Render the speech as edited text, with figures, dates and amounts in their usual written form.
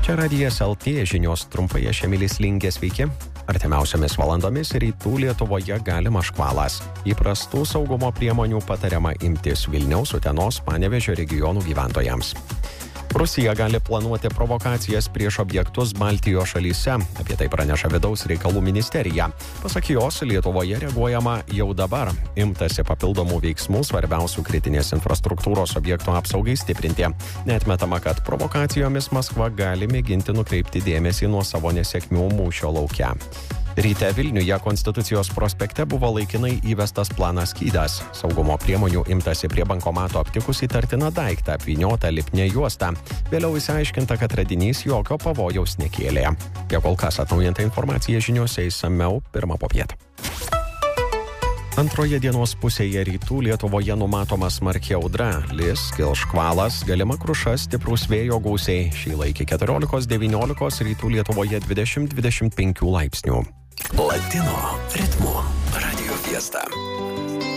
Čia Radijas LT žinios trumpai, aš Emilis Lingė, sveiki. Artimiausiomis valandomis rytų Lietuvoje galimas škvalas. Įprastų saugumo priemonių patariama imtis Vilniaus, Utenos, Panevėžio regionų gyventojams. Rusija gali planuoti provokacijas prieš objektus Baltijos šalyse, apie tai praneša Vidaus reikalų ministerija. Pasak jos, Lietuvoje reaguojama jau dabar. Imtasi papildomų veiksmų svarbiausių kritinės infrastruktūros objektų apsaugai stiprinti. Neatmetama, kad provokacijomis Maskva gali mėginti nukreipti dėmesį nuo savo nesėkmių mūšio lauke. Ryte Vilniuje Konstitucijos prospekte buvo laikinai įvestas planas Skydas. Saugumo priemonių imtasi prie bankomato aptikus įtartiną daiktą, apvyniotą lipnia juosta. Vėliau išsiaiškinta, kad radinys jokio pavojaus nekėlė. Tiek kol kas atnaujinta informacija žiniose išsamiau 1 popiet. Antroje dienos pusėje rytų Lietuvoje numatoma smarki audra, lis, kils škvalas, galima kruša, stiprūs vėjo gūsiai. Šįlaik iki 14-19, rytų Lietuvoje 20-25 laipsnių. Latino ritmu Radio Fiesta.